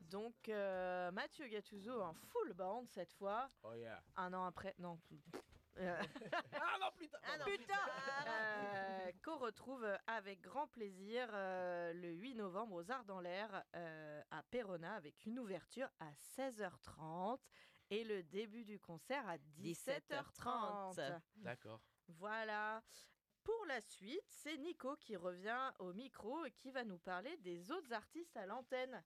Donc Mathieu Gattuso en full band cette fois. Oh yeah. Un an après, non. Ah non, plus tard. Qu'on retrouve avec grand plaisir le 8 novembre aux Arts dans l'Air à Perona avec une ouverture à 16h30 et le début du concert à 17h30. D'accord. Voilà. Pour la suite, c'est Nico qui revient au micro et qui va nous parler des autres artistes à l'antenne.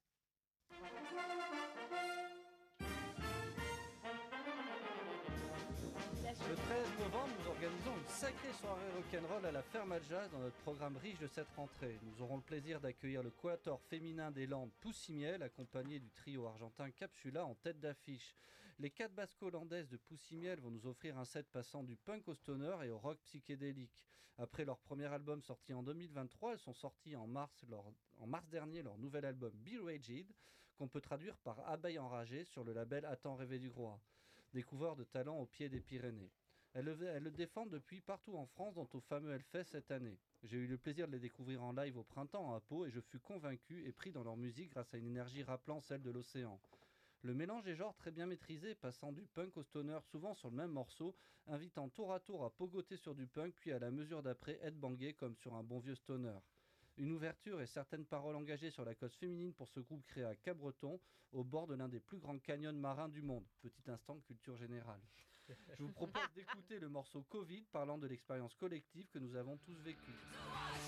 Le 13 novembre, nous organisons une sacrée soirée rock'n'roll à la Ferme à Jazz dans notre programme riche de cette rentrée. Nous aurons le plaisir d'accueillir le quatuor féminin des Landes Poussimiel, accompagné du trio argentin Capsula en tête d'affiche. Les 4 basco-hollandaises de Poussimiel vont nous offrir un set passant du punk au stoner et au rock psychédélique. Après leur premier album sorti en 2023, elles sont sorties en mars dernier leur nouvel album Be Raged, qu'on peut traduire par Abeille enragée sur le label Attends rêver du Groix. Découvreur de talent au pied des Pyrénées. Elles le défendent depuis partout en France, dont au fameux Hellfest cette année. J'ai eu le plaisir de les découvrir en live au printemps à Pau et je fus convaincu et pris dans leur musique grâce à une énergie rappelant celle de l'océan. Le mélange est genre très bien maîtrisé, passant du punk au stoner souvent sur le même morceau, invitant tour à tour à pogoter sur du punk puis à la mesure d'après headbanger comme sur un bon vieux stoner. Une ouverture et certaines paroles engagées sur la cause féminine pour ce groupe créé à Cabreton, au bord de l'un des plus grands canyons marins du monde. Petit instant culture générale. Je vous propose d'écouter le morceau Covid parlant de l'expérience collective que nous avons tous vécue.